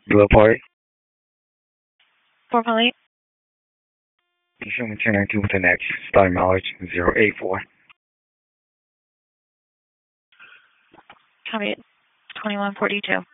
Blue Party. 4.8. Show me 1092 with the next. Starting mileage 084. Copy. 2142.